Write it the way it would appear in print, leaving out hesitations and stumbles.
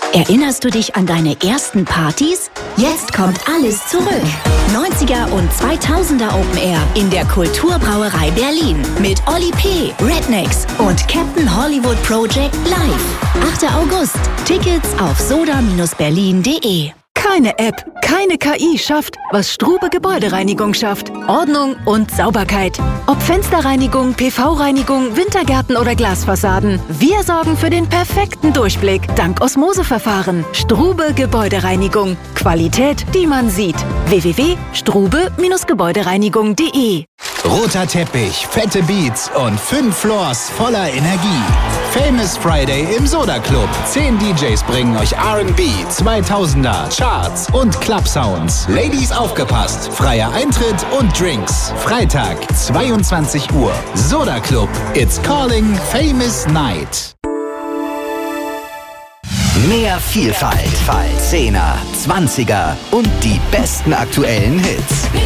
Erinnerst du dich an deine ersten Partys? Jetzt kommt alles zurück. 90er und 2000er Open Air in der Kulturbrauerei Berlin mit Oli P., Rednecks und Captain Hollywood Project live. 8. August. Tickets auf soda-berlin.de. Keine App, keine KI schafft, was Strube Gebäudereinigung schafft. Ordnung und Sauberkeit. Ob Fensterreinigung, PV-Reinigung, Wintergärten oder Glasfassaden. Wir sorgen für den perfekten Durchblick dank Osmoseverfahren. Strube Gebäudereinigung. Qualität, die man sieht. www.strube-gebäudereinigung.de. Roter Teppich, fette Beats und 5 Floors voller Energie. Famous Friday im Soda Club. 10 DJs bringen euch R&B, 2000er, Charts und Club-Sounds. Ladies aufgepasst, freier Eintritt und Drinks. Freitag, 22 Uhr. Soda Club, it's calling Famous Night. Mehr Vielfalt, 10er, 20er und die besten aktuellen Hits.